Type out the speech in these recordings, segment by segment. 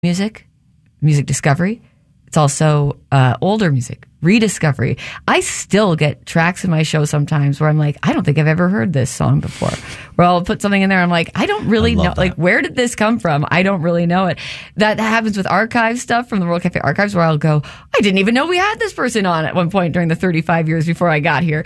music discovery. It's also older music, rediscovery. I still get tracks in my show sometimes where I'm like, I don't think I've ever heard this song before. Where I'll put something in there, I'm like, I don't really know. Like, where did this come from? I don't really know it. That happens with archive stuff from the World Cafe archives, where I'll go, I didn't even know we had this person on at one point during the 35 years before I got here.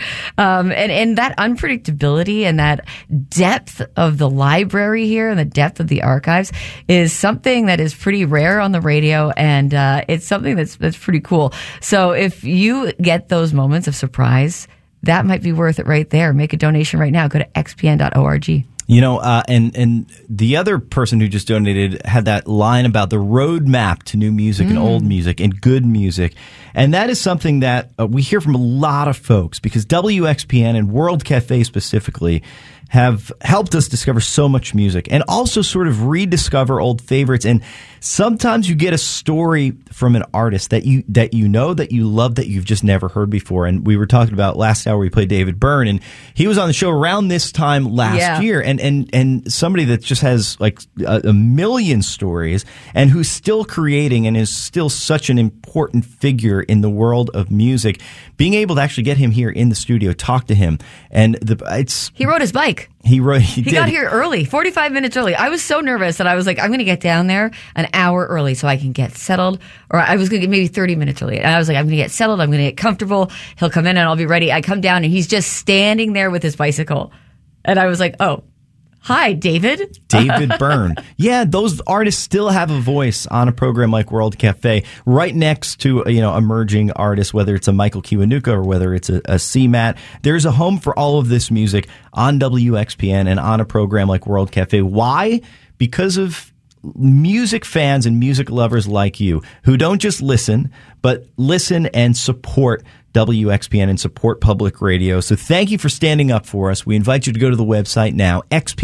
And that unpredictability and that depth of the library here and the depth of the archives is something that is pretty rare on the radio, and it's something that's pretty cool. So if you get those moments of surprise, that might be worth it right there. Make a donation right now. Go to xpn.org. You know, and the other person who just donated had that line about the roadmap to new music and old music and good music. And that is something that we hear from a lot of folks, because WXPN and World Cafe specifically have helped us discover so much music and also sort of rediscover old favorites. And sometimes you get a story from an artist that you love, that you've just never heard before. And we were talking about last hour, we played David Byrne, and he was on the show around this time last year. And somebody that just has like a million stories and who's still creating and is still such an important figure in the world of music. Being able to actually get him here in the studio, talk to him, and he rode his bike. He got here early, 45 minutes early. I was so nervous that I was like, I'm going to get down there an hour early so I can get settled. Or I was going to get maybe 30 minutes early. And I was like, I'm going to get settled. I'm going to get comfortable. He'll come in and I'll be ready. I come down and he's just standing there with his bicycle. And I was like, oh, hi, David. David Byrne. Yeah, those artists still have a voice on a program like World Cafe, right next to emerging artists, whether it's a Michael Kiwanuka or whether it's a CMAT. There's a home for all of this music on WXPN and on a program like World Cafe. Why? Because of music fans and music lovers like you who don't just listen, but listen and support WXPN and support public radio. So thank you for standing up for us. We invite you to go to the website now,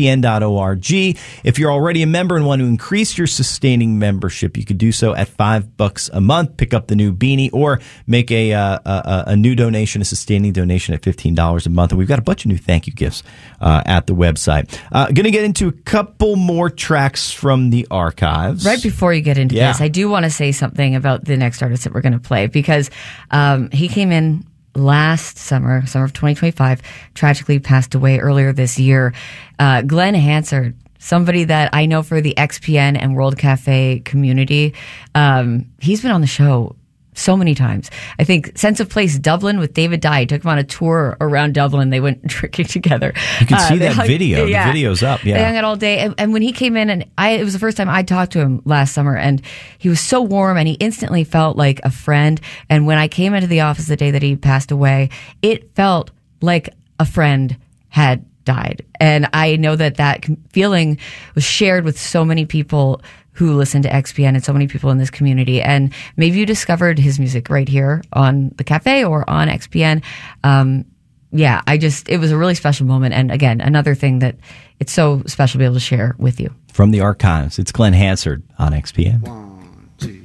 xpn.org. If you're already a member and want to increase your sustaining membership, you could do so at $5 a month. Pick up the new beanie or make a new donation, a sustaining donation at $15 a month. And we've got a bunch of new thank you gifts at the website. Going to get into a couple more tracks from the archives. Right before you get into this, I do want to say something about the next artist that we're going to play, because he came in last summer of 2025, tragically passed away earlier this year. Glenn Hansard, somebody that I know for the XPN and World Cafe community. He's been on the show so many times. I think Sense of Place Dublin with David Dye took him on a tour around Dublin. They went drinking together. You can see that video. The video's up. Yeah. They hung out all day. And when he came in, and it was the first time I talked to him last summer, and he was so warm and he instantly felt like a friend. And when I came into the office the day that he passed away, it felt like a friend had died. And I know that feeling was shared with so many people who listen to XPN and so many people in this community. And maybe you discovered his music right here on the cafe or on XPN. It was a really special moment. And again, another thing that it's so special to be able to share with you. From the archives, it's Glenn Hansard on XPN. Wow.